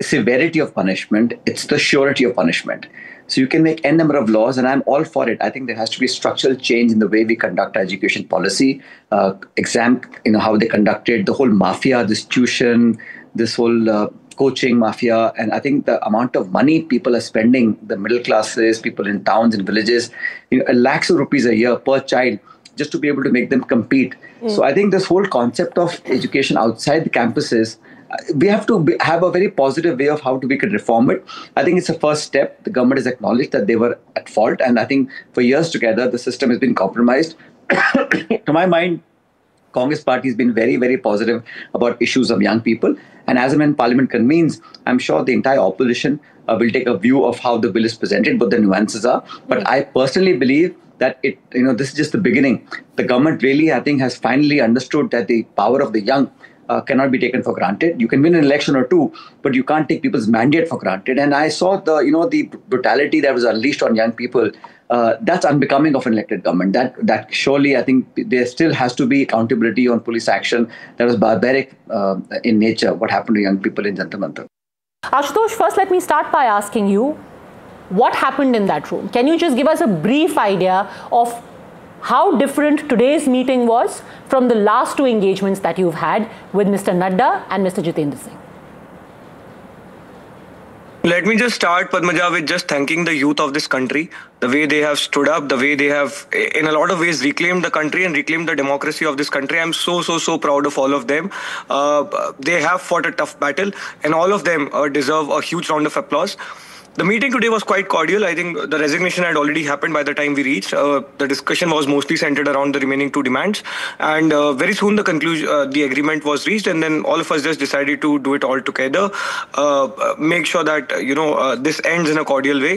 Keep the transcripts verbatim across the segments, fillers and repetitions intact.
severity of punishment, it's the surety of punishment. So you can make n number of laws, and I'm all for it. I think there has to be structural change in the way we conduct our education policy, uh, exam, you know, how they conducted the whole mafia, this tuition, this whole uh, coaching mafia. And I think the amount of money people are spending, the middle classes, people in towns and villages, you know, lakhs of rupees a year per child, just to be able to make them compete. Mm. So I think this whole concept of education outside the campuses, we have to be, have a very positive way of how to, we could reform it. I think it's a first step. The government has acknowledged that they were at fault. And I think for years together, the system has been compromised. To my mind, Congress party has been very, very positive about issues of young people. And as and when Parliament convenes, I'm sure the entire opposition uh, will take a view of how the bill is presented, what the nuances are. But mm. I personally believe that it, you know, this is just the beginning. The government really, I think, has finally understood that the power of the young Uh, cannot be taken for granted. You can win an election or two, but you can't take people's mandate for granted. And I saw the, you know, the brutality that was unleashed on young people. Uh, that's unbecoming of an elected government. That that surely, I think, there still has to be accountability on police action that was barbaric uh, in nature. What happened to young people in Jantar Mantar? Ashutosh, first let me start by asking you, what happened in that room? Can you just give us a brief idea of how different today's meeting was from the last two engagements that you've had with Mister Nadda and Mister Jitendra Singh? Let me just start, Padmaja, with just thanking the youth of this country, the way they have stood up, the way they have, in a lot of ways, reclaimed the country and reclaimed the democracy of this country. I'm so, so, so proud of all of them. Uh, they have fought a tough battle, and all of them uh, deserve a huge round of applause. The meeting today was quite cordial. I think the resignation had already happened by the time we reached. Uh, the discussion was mostly centered around the remaining two demands. And uh, very soon the conclusion, uh, the agreement was reached. And then all of us just decided to do it all together. Uh, make sure that, you know, uh, this ends in a cordial way.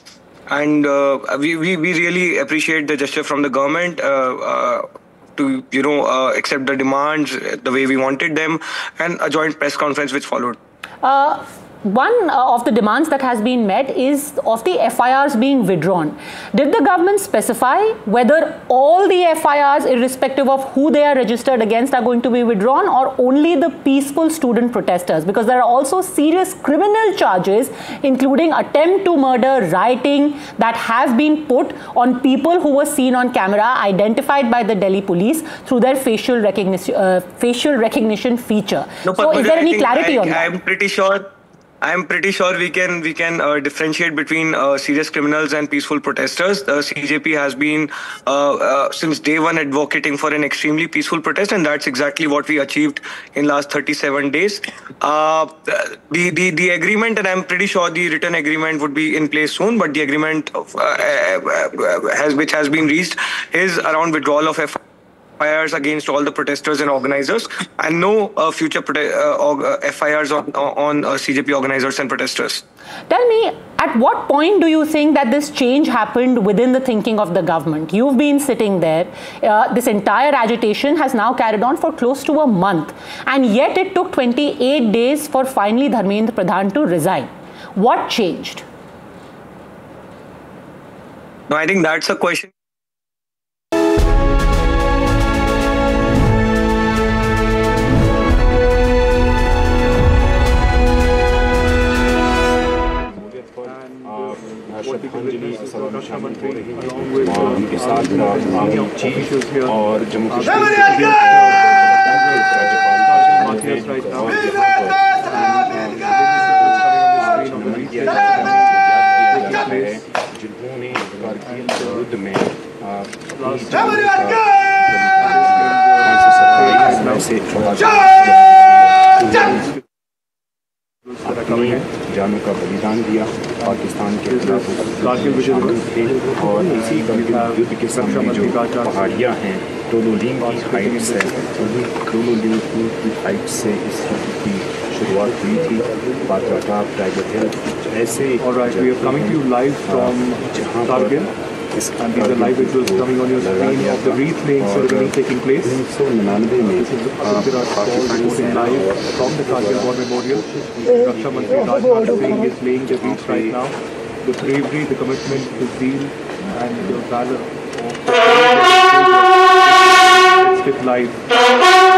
And uh, we, we, we really appreciate the gesture from the government uh, uh, to, you know, uh, accept the demands the way we wanted them, and a joint press conference which followed. Uh, One of the demands that has been met is of the F I Rs being withdrawn. Did the government specify whether all the F I Rs, irrespective of who they are registered against, are going to be withdrawn, or only the peaceful student protesters? Because there are also serious criminal charges, including attempt to murder, rioting, that have been put on people who were seen on camera, identified by the Delhi police through their facial recognition, uh, facial recognition feature. No, so is there any clarity I, on that? I'm pretty sure I'm pretty sure we can we can uh, differentiate between uh, serious criminals and peaceful protesters. The C J P has been uh, uh, since day one advocating for an extremely peaceful protest, and that's exactly what we achieved in last thirty-seven days. Uh, the the the agreement, and I'm pretty sure the written agreement would be in place soon. But the agreement of, uh, uh, has which has been reached is around withdrawal of F I Rs against all the protesters and organizers, and no uh, future uh, F I Rs on, on uh, C J P organizers and protesters. Tell me, at what point do you think that this change happened within the thinking of the government? You've been sitting there. Uh, this entire agitation has now carried on for close to a month, and yet it took twenty-eight days for finally Dharmendra Pradhan to resign. What changed? No, I think that's a question. श्रद्धांजलि सभा में शामिल हो रही है और उनके साथ चीफ और जम्मू कश्मीर जिन्होंने कारगिल युद्ध में अपनी जानों का बलिदान दिया, पाकिस्तान के खिलाफ शामिल थे। और इसी कारगिल युद्ध के सामने जो पहाड़ियाँ हैं, टोलोलिंग की हाइट्स है, टोलोलिंग की हाइट से इस युद्ध की शुरुआत हुई थी। बात्रा टॉप, टाइगर हिल ऐसे। Alright, we are coming to you live from Kargil. And these are live visuals coming on your screen of the wreath laying ceremony taking place. उन्नीस सौ निन्यानवे में This is the Prithviraj Paul reporting live from the Kargil War Memorial. Raksha Mantri Rajnath Singh is laying the wreath right now. The bravery, the commitment, the zeal, and the valor of the live.